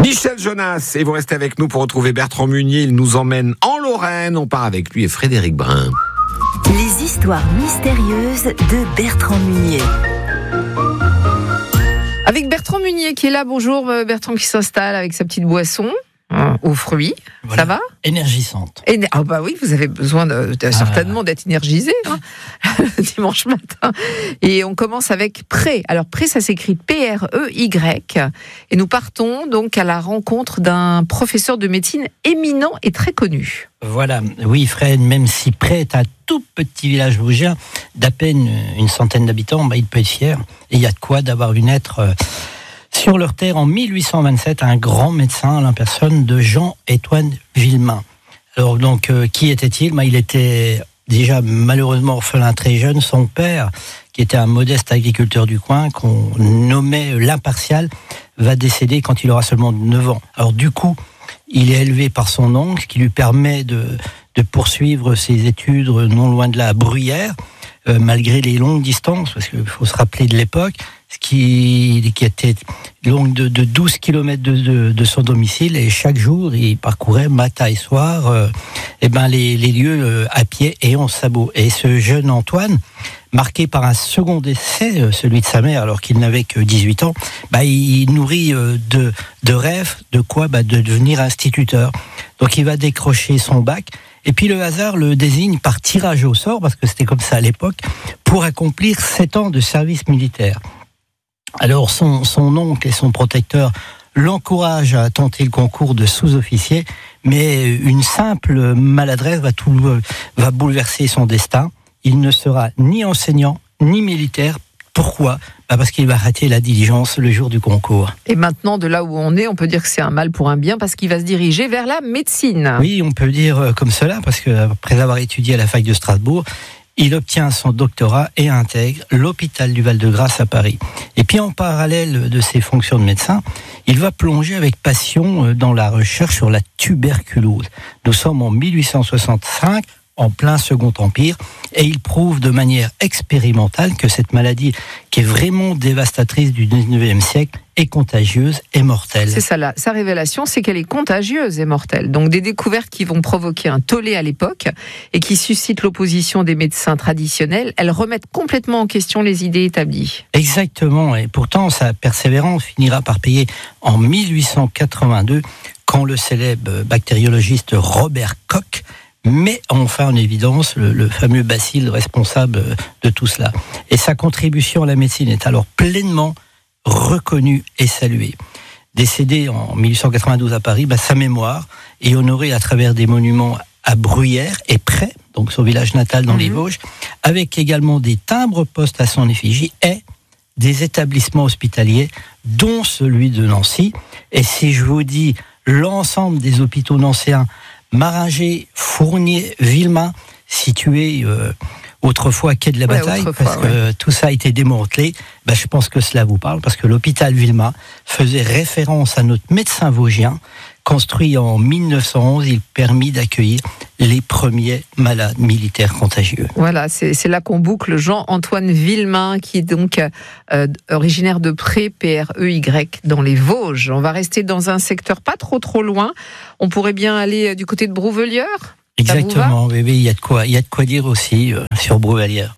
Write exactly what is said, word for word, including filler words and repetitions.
Michel Jonas, et vous restez avec nous pour retrouver Bertrand Munier. Il nous emmène en Lorraine. On part avec lui et Frédéric Brun. Les histoires mystérieuses de Bertrand Munier. Avec Bertrand Munier qui est là. Bonjour Bertrand, qui s'installe avec sa petite boisson hein, aux fruits. Voilà. Ça va ? Énergisante. Éner- ah bah oui, vous avez besoin de, de, certainement d'être énergisé hein, dimanche matin. Et on commence avec Pré. Alors Pré, ça s'écrit P R E Y. Et nous partons donc à la rencontre d'un professeur de médecine éminent et très connu. Voilà, oui Fred, même si Pré est un tout petit village vosgien d'à peine une centaine d'habitants, bah, il peut être fier. Et il y a de quoi d'avoir vu naître euh, sur leur terre en mille huit cent vingt-sept un grand médecin, la personne de Jean-Étoine Villemain. Alors donc, euh, qui était-il ? bah, Il était déjà malheureusement orphelin très jeune. Son père, qui était un modeste agriculteur du coin, qu'on nommait l'impartial, va décéder quand il aura seulement neuf ans. Alors du coup, il est élevé par son oncle, qui lui permet de, de poursuivre ses études non loin de là, à Bruyères, euh, malgré les longues distances, parce qu'il faut se rappeler de l'époque, ce qui, qui était longue de, de douze kilomètres de, de, de son domicile, et chaque jour, il parcourait matin et soir euh, et ben les, les lieux euh, à pied et en sabot. Et ce jeune Antoine, marqué par un second décès, euh, celui de sa mère, alors qu'il n'avait que dix-huit ans, bah, il nourrit euh, de, de rêves, de quoi bah, de devenir instituteur. Donc il va décrocher son bac, et puis le hasard le désigne par tirage au sort, parce que c'était comme ça à l'époque, pour accomplir sept ans de service militaire. Alors son, son oncle et son protecteur l'encouragent à tenter le concours de sous-officier, mais une simple maladresse va, tout, va bouleverser son destin. Il ne sera ni enseignant, ni militaire. Pourquoi ? bah Parce qu'il va rater la diligence le jour du concours. Et maintenant, de là où on est, on peut dire que c'est un mal pour un bien, parce qu'il va se diriger vers la médecine. Oui, on peut dire comme cela, parce qu'après avoir étudié à la fac de Strasbourg, il obtient son doctorat et intègre l'hôpital du Val-de-Grâce à Paris. Et puis en parallèle de ses fonctions de médecin, il va plonger avec passion dans la recherche sur la tuberculose. Nous sommes en mille huit cent soixante-cinq, en plein Second Empire, et il prouve de manière expérimentale que cette maladie, qui est vraiment dévastatrice du dix-neuvième siècle, est contagieuse et mortelle. C'est ça, là. Sa révélation, c'est qu'elle est contagieuse et mortelle. Donc des découvertes qui vont provoquer un tollé à l'époque et qui suscitent l'opposition des médecins traditionnels, elles remettent complètement en question les idées établies. Exactement, et pourtant sa persévérance finira par payer en mille huit cent quatre-vingt-deux, quand le célèbre bactériologiste Robert Koch met enfin en évidence le, le fameux bacille responsable de tout cela. Et sa contribution à la médecine est alors pleinement reconnue et saluée. Décédé en mille huit cent quatre-vingt-douze à Paris, bah, sa mémoire est honorée à travers des monuments à Bruyères et Pré, donc son village natal dans mmh. les Vosges, avec également des timbres-postes à son effigie et des établissements hospitaliers, dont celui de Nancy. Et si je vous dis l'ensemble des hôpitaux nancéens, Maringer, Fournier, Villemain, situés euh, autrefois à Quai de la ouais, Bataille, parce que ouais. tout ça a été démantelé. Ben, je pense que cela vous parle, parce que l'hôpital Villemain faisait référence à notre médecin vosgien. Construit en mille neuf cent onze, il permit d'accueillir les premiers malades militaires contagieux. Voilà, c'est, c'est là qu'on boucle Jean-Antoine Villemain, qui est donc euh, originaire de Pré, P R E Y, dans les Vosges. On va rester dans un secteur pas trop trop loin. On pourrait bien aller du côté de Brouvelieure. Exactement, oui, oui, il y a de quoi, il y a de quoi dire aussi euh, sur Brouvelieure.